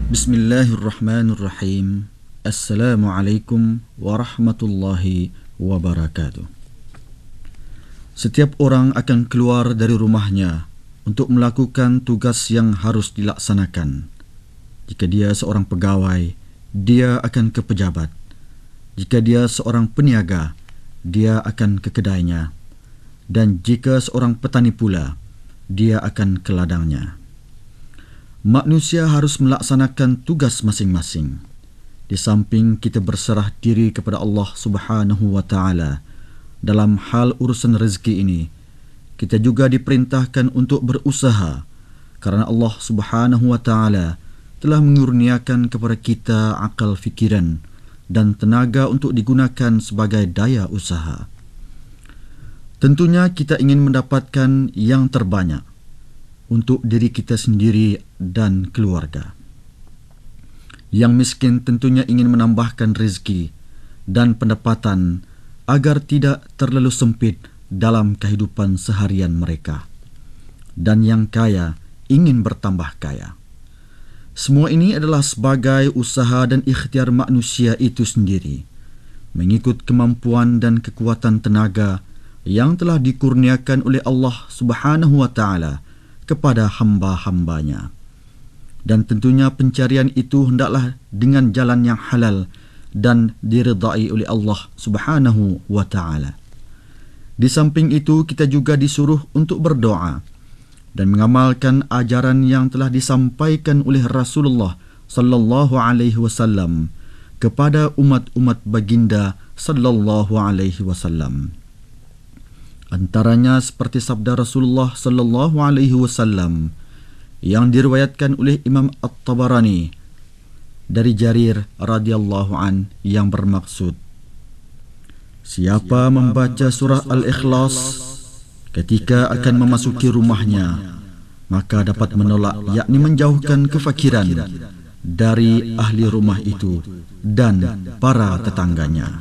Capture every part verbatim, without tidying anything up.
Bismillahirrahmanirrahim. Assalamualaikum warahmatullahi wabarakatuh. Setiap orang akan keluar dari rumahnya untuk melakukan tugas yang harus dilaksanakan. Jika dia seorang pegawai, dia akan ke pejabat. Jika dia seorang peniaga, dia akan ke kedainya. Dan jika seorang petani pula, dia akan ke ladangnya. Manusia harus melaksanakan tugas masing-masing. Di samping kita berserah diri kepada Allah Subhanahu wa taala dalam hal urusan rezeki ini, kita juga diperintahkan untuk berusaha kerana Allah Subhanahu wa taala telah mengurniakan kepada kita akal fikiran dan tenaga untuk digunakan sebagai daya usaha. Tentunya kita ingin mendapatkan yang terbanyak untuk diri kita sendiri dan keluarga. Yang miskin tentunya ingin menambahkan rezeki dan pendapatan agar tidak terlalu sempit dalam kehidupan seharian mereka. Dan yang kaya ingin bertambah kaya. Semua ini adalah sebagai usaha dan ikhtiar manusia itu sendiri, mengikut kemampuan dan kekuatan tenaga yang telah dikurniakan oleh Allah Subhanahu wa taala kepada hamba-hambanya. Dan tentunya pencarian itu hendaklah dengan jalan yang halal dan diridai oleh Allah Subhanahu wa taala. Di samping itu, kita juga disuruh untuk berdoa dan mengamalkan ajaran yang telah disampaikan oleh Rasulullah sallallahu alaihi wasallam kepada umat-umat baginda sallallahu alaihi wasallam. Antaranya seperti sabda Rasulullah sallallahu alaihi wasallam yang diriwayatkan oleh Imam At-Tabarani dari Jarir radhiyallahu an yang bermaksud, siapa membaca surah Al-Ikhlas ketika akan memasuki rumahnya, maka dapat menolak, yakni menjauhkan kefakiran dari ahli rumah itu dan para tetangganya.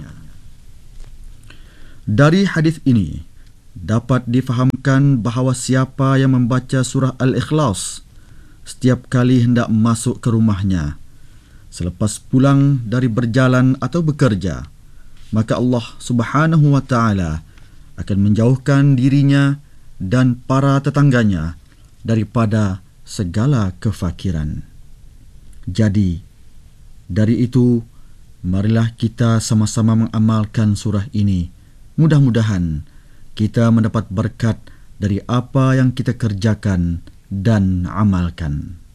Dari hadis ini dapat difahamkan bahawa siapa yang membaca surah Al-Ikhlas setiap kali hendak masuk ke rumahnya selepas pulang dari berjalan atau bekerja, maka Allah Subhanahu wa taala akan menjauhkan dirinya dan para tetangganya daripada segala kefakiran. Jadi, dari itu, marilah kita sama-sama mengamalkan surah ini. Mudah-mudahan kita mendapat berkat dari apa yang kita kerjakan dan amalkan.